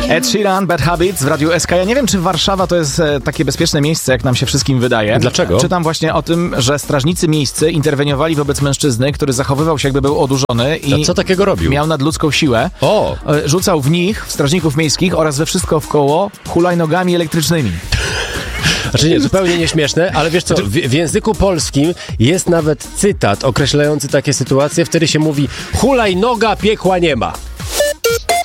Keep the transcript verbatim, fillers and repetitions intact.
Ed Sheeran, Bad Habits w Radiu S K. Ja nie wiem, czy Warszawa to jest e, takie bezpieczne miejsce, jak nam się wszystkim wydaje. Dlaczego? Czytam właśnie o tym, że strażnicy miejscy interweniowali wobec mężczyzny, który zachowywał się, jakby był odurzony i A co takiego robił? miał nadludzką siłę. O! E, Rzucał w nich, w strażników miejskich oraz we wszystko wkoło hulajnogami elektrycznymi. Znaczy nie, zupełnie nieśmieszne, ale wiesz co, w, w języku polskim jest nawet cytat określający takie sytuacje, wtedy się mówi hulajnoga, piekła nie ma.